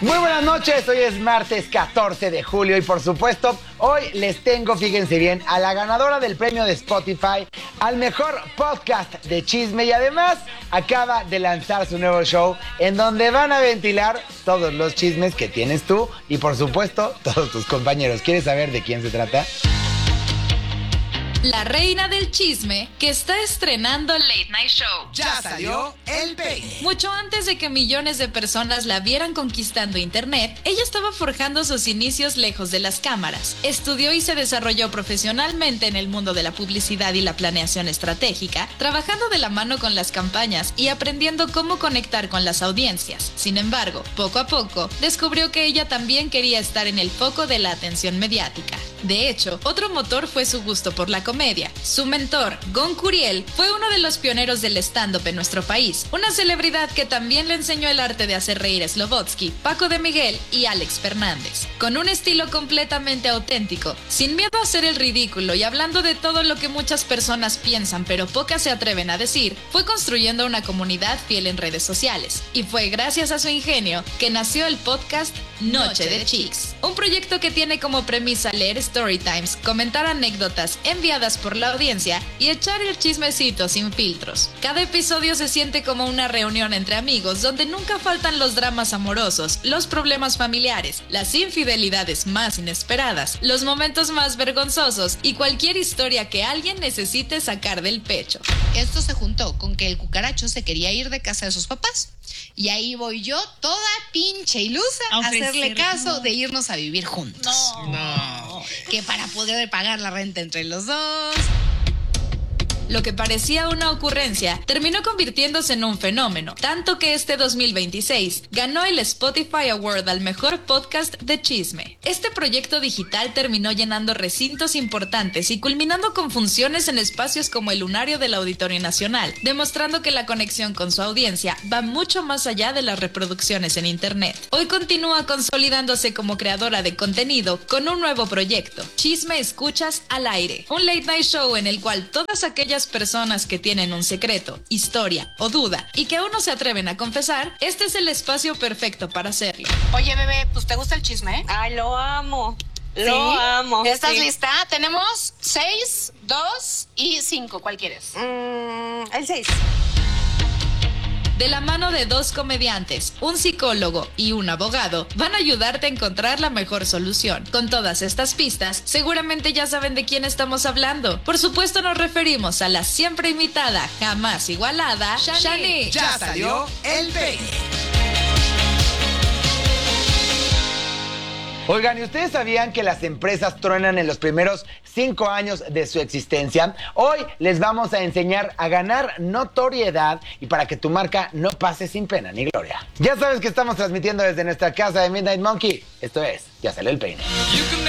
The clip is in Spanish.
Muy buenas noches, hoy es martes 14 de julio y por supuesto hoy les tengo, fíjense bien, a la ganadora del premio de Spotify al mejor podcast de chisme y además acaba de lanzar su nuevo show en donde van a ventilar todos los chismes que tienes tú y por supuesto todos tus compañeros. ¿Quieres saber de quién se trata? La reina del chisme que está estrenando Late Night Show. Ya salió el peine. Mucho antes de que millones de personas la vieran conquistando internet, ella estaba forjando sus inicios lejos de las cámaras. Estudió y se desarrolló profesionalmente en el mundo de la publicidad y la planeación estratégica, trabajando de la mano con las campañas y aprendiendo cómo conectar con las audiencias. Sin embargo, poco a poco, descubrió que ella también quería estar en el foco de la atención mediática. De hecho, otro motor fue su gusto por la comedia. Su mentor, Gon Curiel, fue uno de los pioneros del stand-up en nuestro país, una celebridad que también le enseñó el arte de hacer reír a Slobodsky, Paco de Miguel y Alex Fernández. Con un estilo completamente auténtico, sin miedo a hacer el ridículo y hablando de todo lo que muchas personas piensan pero pocas se atreven a decir, fue construyendo una comunidad fiel en redes sociales. Y fue gracias a su ingenio que nació el podcast Noche de Chicks, un proyecto que tiene como premisa leer storytimes, comentar anécdotas enviadas por la audiencia y echar el chismecito sin filtros. Cada episodio se siente como una reunión entre amigos donde nunca faltan los dramas amorosos, los problemas familiares, las infidelidades más inesperadas, los momentos más vergonzosos y cualquier historia que alguien necesite sacar del pecho. Esto se juntó con que el cucaracho se quería ir de casa de sus papás. Y ahí voy yo, toda pinche ilusa, a hacerle caso de irnos a vivir juntos. No. Que para poder pagar la renta entre los dos. Lo que parecía una ocurrencia terminó convirtiéndose en un fenómeno, tanto que este 2026 ganó el Spotify Award al mejor podcast de chisme. Este proyecto digital terminó llenando recintos importantes y culminando con funciones en espacios como el Lunario del Auditorio Nacional, demostrando que la conexión con su audiencia va mucho más allá de las reproducciones en internet. Hoy continúa consolidándose como creadora de contenido con un nuevo proyecto, Chisme Escuchas al Aire, un late night show en el cual todas aquellas personas que tienen un secreto, historia o duda y que aún no se atreven a confesar, este es el espacio perfecto para hacerlo. Oye, bebé, pues ¿te gusta el chisme? Ay, lo amo. ¿Sí? Lo amo. ¿Estás sí. lista? Tenemos 6, 2 y 5. ¿Cuál quieres? El 6. De la mano de dos comediantes, un psicólogo y un abogado, van a ayudarte a encontrar la mejor solución. Con todas estas pistas, seguramente ya saben de quién estamos hablando. Por supuesto nos referimos a la siempre imitada, jamás igualada, Shani. Ya salió el peine. Oigan, ¿y ustedes sabían que las empresas truenan en los primeros 5 años de su existencia? Hoy les vamos a enseñar a ganar notoriedad y para que tu marca no pase sin pena ni gloria. Ya sabes que estamos transmitiendo desde nuestra casa de Midnight Monkey. Esto es Ya Salió el Peine.